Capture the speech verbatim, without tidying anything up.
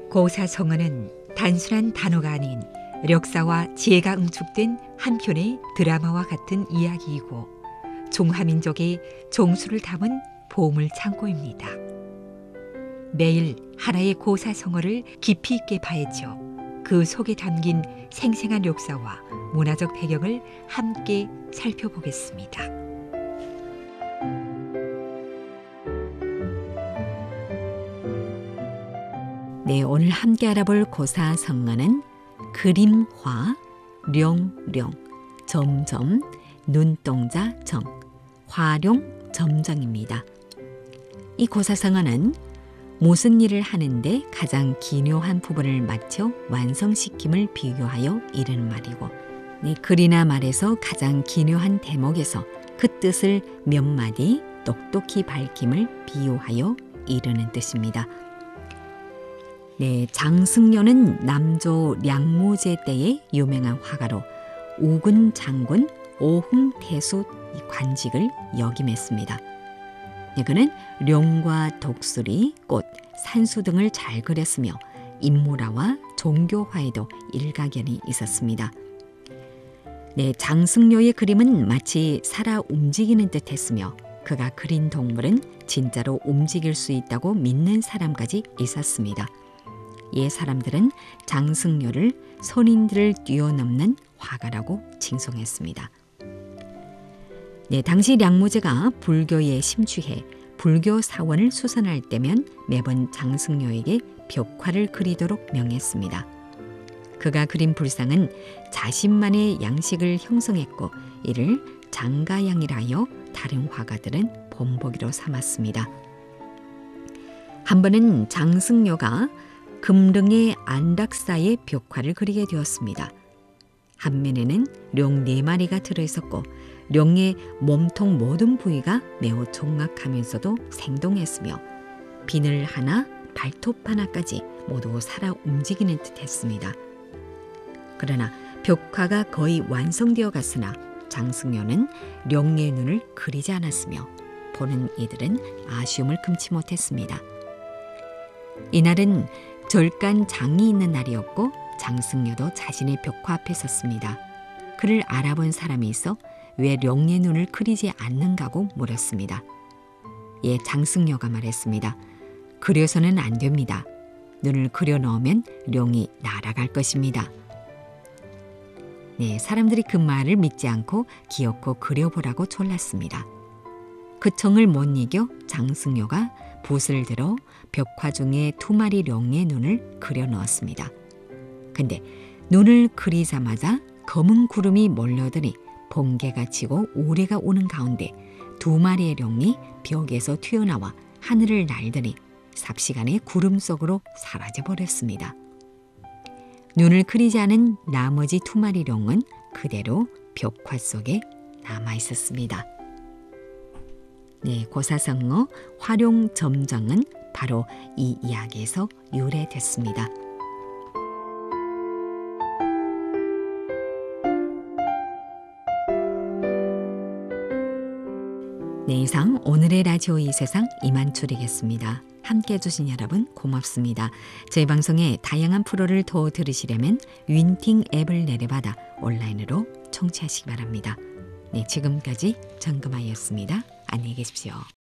고사성어는 단순한 단어가 아닌 력사와 지혜가 응축된 한 편의 드라마와 같은 이야기이고 중화민족의 종수를 담은 보물 창고입니다. 매일 하나의 고사성어를 깊이 있게 파헤쳐 그 속에 담긴 생생한 역사와 문화적 배경을 함께 살펴보겠습니다. 네, 오늘 함께 알아볼 고사성어는 그림화, 룡룡, 점점, 눈동자 정, 화룡, 점정입니다. 이 고사성어는 무슨 일을 하는데 가장 기묘한 부분을 맞춰 완성시킴을 비교하여 이르는 말이고, 네, 글이나 말에서 가장 기묘한 대목에서 그 뜻을 몇 마디 똑똑히 밝힘을 비유하여 이르는 뜻입니다. 네, 장승려는 남조 량무제 때의 유명한 화가로 우군 장군 오흥태수 관직을 역임했습니다. 네, 그는 룡과 독수리, 꽃, 산수 등을 잘 그렸으며 인물화와 종교화에도 일가견이 있었습니다. 네, 장승려의 그림은 마치 살아 움직이는 듯했으며 그가 그린 동물은 진짜로 움직일 수 있다고 믿는 사람까지 있었습니다. 옛 사람들은 장승려를 선인들을 뛰어넘는 화가라고 칭송했습니다. 네, 당시 량무제가 불교에 심취해 불교 사원을 수선할 때면 매번 장승려에게 벽화를 그리도록 명했습니다. 그가 그린 불상은 자신만의 양식을 형성했고 이를 장가양이라 하여 다른 화가들은 본보기로 삼았습니다. 한 번은 장승려가 금릉의 안락사의 벽화를 그리게 되었습니다. 한 면에는 룡 네 마리가 들어있었고 룡의 몸통 모든 부위가 매우 정확하면서도 생동했으며 비늘 하나, 발톱 하나까지 모두 살아 움직이는 듯했습니다. 그러나 벽화가 거의 완성되어 갔으나 장승려는 룡의 눈을 그리지 않았으며 보는 이들은 아쉬움을 금치 못했습니다. 이날은 절간장이 있는 날이었고 장승려도 자신의 벽화 앞에 섰습니다. 그를 알아본 사람이 있어 왜 룡의 눈을 그리지 않는가고 물었습니다. 예, 장승려가 말했습니다. 그려서는 안 됩니다. 눈을 그려 넣으면 룡이 날아갈 것입니다. 네, 사람들이 그 말을 믿지 않고 기어코 그려보라고 졸랐습니다. 그 청을 못 이겨 장승려가 붓을 들어 벽화 중에 두 마리 룡의 눈을 그려 넣었습니다. 근데 눈을 그리자마자 검은 구름이 몰려드니 번개가 치고 우레가 오는 가운데 두 마리의 룡이 벽에서 튀어나와 하늘을 날더니 삽시간에 구름 속으로 사라져버렸습니다. 눈을 그리지 않은 나머지 두 마리 룡은 그대로 벽화 속에 남아있었습니다. 네, 고사성어 화룡 점정은 바로 이 이야기에서 유래됐습니다. 네, 이상 오늘의 라디오 이 세상 이만 줄이겠습니다. 함께 해주신 여러분 고맙습니다. 저희 방송의 다양한 프로를 더 들으시려면 윈팅 앱을 내려받아 온라인으로 청취하시기 바랍니다. 네, 지금까지 정금아였습니다. 안녕히 계십시오.